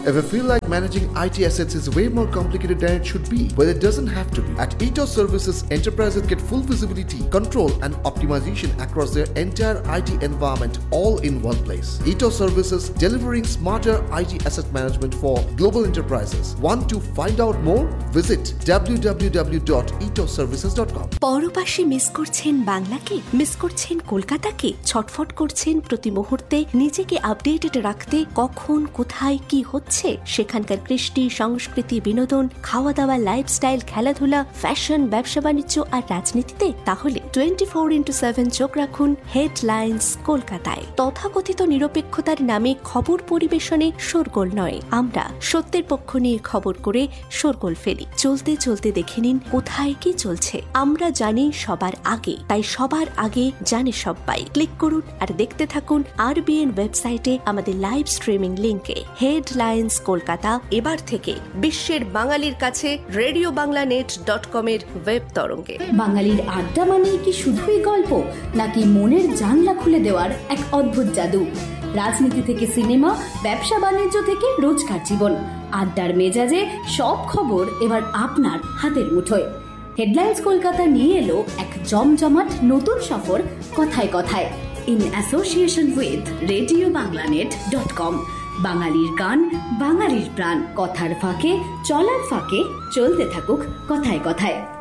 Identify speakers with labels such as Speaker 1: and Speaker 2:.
Speaker 1: If you feel like managing IT assets is way more complicated than it should be, well, it doesn't have to be. At Ethos Services, enterprises get full visibility, control, and optimization across their entire IT environment all in one place. Ethos Services delivering smarter IT asset management for global enterprises. Want to find out more? Visit www.ethosservices.com.
Speaker 2: পরপাশে miss করছেন বাংলাকে, miss করছেন কলকাতাকে, ছটফট করছেন প্রতি মুহূর্তে নিজেকে updated রাখতে কখন কোথায় কি হচ্ছে, সেখানকার কৃষ্টি, সংস্কৃতি, বিনোদন, খাওয়া দাওয়া, লাইফস্টাইল, খেলাধুলা, ফ্যাশন, ব্যবসা বাণিজ্য আর রাজনীতিতে? তাহলে 24x7 চোখ রাখুন হেডলাইন্স কলকাতায়। তথাকথিত নিরপেক্ষতার নামে খবর পরিবেশনে শোরগোল নয়, আমরা সত্যের পক্ষ নিয়ে খবর করে শোরগোল ফেলি। চলতে চলতে দেখে নিন কোথায় কি চলছে। আমরা জানি সবার আগে, তাই সবার আগে জানে সবাই। ক্লিক করুন আর দেখতে থাকুন RBN ওয়েবসাইটে আমাদের লাইভ স্ট্রিমিং লিংকে। হেডলাইন্স কলকাতা এবার থেকে বিশ্বের বাঙালির কাছে radioBanglanet.com এর ওয়েব তরঙ্গে।
Speaker 3: বাঙালির আড্ডা মানে কি শুধুই গল্প, নাকি মনের জানলা খুলে দেওয়ার এক অদ্ভুত জাদু? রাজনীতি থেকে সিনেমা, ব্যবসা বাণিজ্য থেকে রোজকার জীবন, আড্ডার মেজাজে সব খবর এবার আপনার হাতের মুঠোয়। হেডলাইন্স কলকাতা নিয়ে এলো এক জমজমাট নতুন সফর কথায় কথায়, ইন অ্যাসোসিয়েশন উইথ radioBanglanet.com। বাঙালির গান, বাঙালির প্রাণ, কথার ফাঁকে চলার ফাঁকে চলতে থাকুক কথায় কথায়।